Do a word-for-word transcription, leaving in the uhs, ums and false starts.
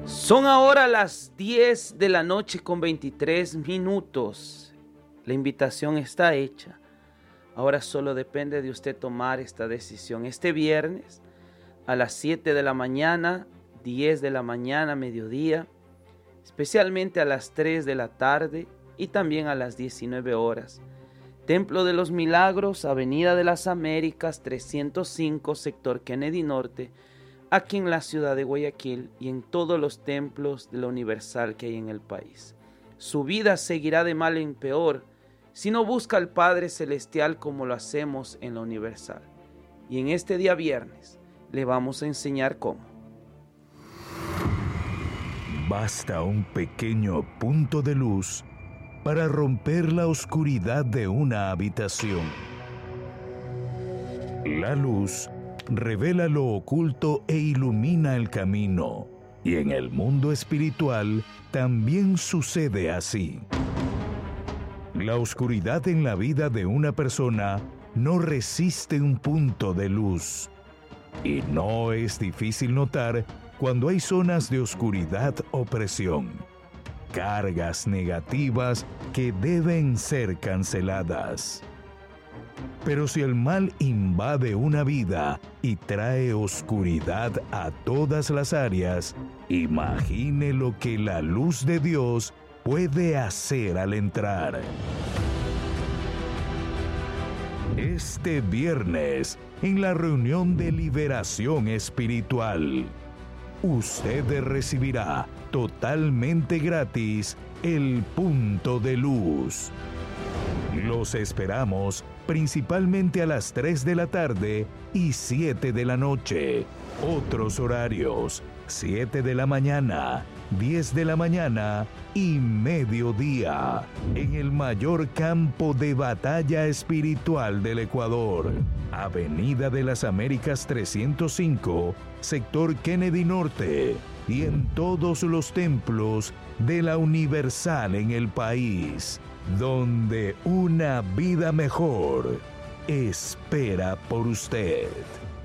Son ahora las diez de la noche con veintitrés minutos. La invitación está hecha. Ahora solo depende de usted tomar esta decisión. Este viernes a las siete de la mañana, diez de la mañana, mediodía, especialmente a las tres de la tarde y también a las diecinueve horas. Templo de los Milagros, Avenida de las Américas, trescientos cinco, sector Kennedy Norte, aquí en la ciudad de Guayaquil y en todos los templos de la Universal que hay en el país. Su vida seguirá de mal en peor si no busca al Padre Celestial como lo hacemos en la Universal. Y en este día viernes le vamos a enseñar cómo. Basta un pequeño punto de luz para romper la oscuridad de una habitación. La luz revela lo oculto e ilumina el camino. Y en el mundo espiritual también sucede así. La oscuridad en la vida de una persona no resiste un punto de luz. Y no es difícil notar cuando hay zonas de oscuridad o presión, cargas negativas que deben ser canceladas. Pero si el mal invade una vida y trae oscuridad a todas las áreas, imagine lo que la luz de Dios puede hacer al entrar. Este viernes, en la reunión de liberación espiritual, usted recibirá totalmente gratis el punto de luz. Los esperamos principalmente a las tres de la tarde y siete de la noche. Otros horarios: siete de la mañana, diez de la mañana y mediodía. En el mayor campo de batalla espiritual del Ecuador. Avenida de las Américas trescientos cinco, sector Kennedy Norte. Y en todos los templos de la Universal en el país, donde una vida mejor espera por usted.